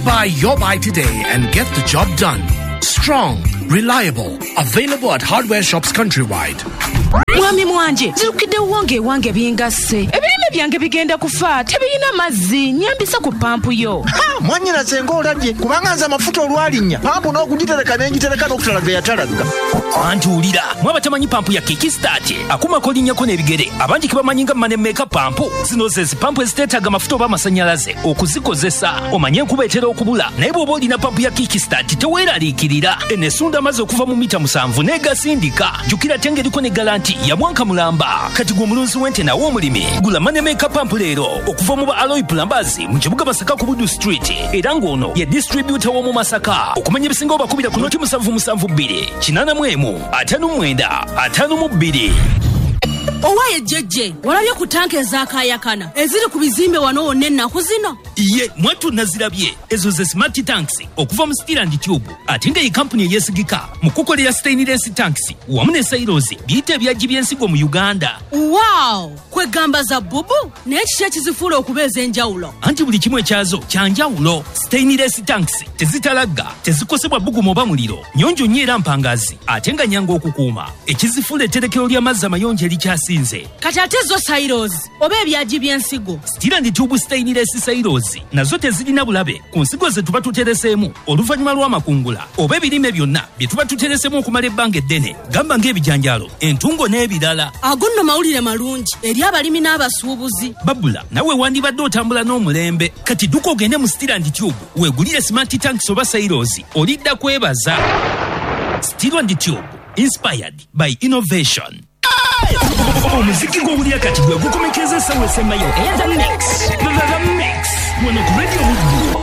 Buy your buy today and get the job done. Strong, reliable, available at hardware shops countrywide. Mwami mwanje, zirukide wange bingase. Ebirime byange bigenda kufa, tebirina mazzi, nyambisa ku pampu yo. Mwanyina sengo olabye, kubanga nza amafuta olwalinya. Pampu n'okugitereka n'engitereka n'okutalaga yatalaga. Antuulira, mwaba tamanyi pampu ya Kickstart. Akuma kolinnyako n'ebigere, abangi kibamanyi nga manemeka pampu. Zino ze pampu eziteetaaga amafuta oba amasanyalaze okuzikozesa. Omanye enkuba etera okubula, naye bw'oba olina pampu ya Kickstart teweeraliikirira. Enesunda amaze okuva mu mita 7 n'egasindika. Jjukira ate ng'eriko ne galanti ya mwaka mulamba. Kati gwe omulunzi w'ente nawo omulimi. Gula manemeka pampu leero okuva mu ba Alloy Plumbers mu kibuga Masaka ku Budu Street. Era ng'ono ye distributor w'omu Masaka. Okumanya ebisinga obakubira ku noti 772 89592. Owaye jeje, walabye ku tanke ezakayakana eziri ku bizimbe wano wonna ennaku zino. Iye, mwatu nazirabye ezo ze smart tanks okuva mu Steel and Tube. Ate nga ye company eyesigika mu kukolera stainless tanks wamu ne silos biyite ebyagi by'ensigo mu Uganda. Wow, kwegamba za bubu n'ekiki ekizifuula okubeeza enjawulo. Anti buli kimu ekyazo kyanjawulo. Stainless tanks tezitalagga, tezikosebwa bbugumu oba muliro, nnyonjo nnyo era mpangazi, ate nga nyanga okukuuma. Ekizifuula etterekero ly'amazzi amayonjo erikyasinze. Kati ate zo silos oba ebyagi by'ensigo. Steel and Tube stainless silos nazo tezirina bulabe ku nsigo ze tuba tutereseemu oluvannyuma lw'amakungula oba ebirime byonna bye tuba tutereseemu okumala ebbanga eddene, gamba ng'ebijanjaalo, entungo n'ebirala. Ago nno mawulire malungi eri abalimi n'abasuubuzi. Babula, nawe wandibadde otambula n'omulembe. Kati dduka ogende mu Steel and Tube weegulire smart tanks oba silos, olidda kwebaza. Steel and Tube, inspired by innovation. Omuziki gw'owulira kati gwe gukomekeza essaawa essembayo eya The Mix. The Mix. Wano ku Radio Budu.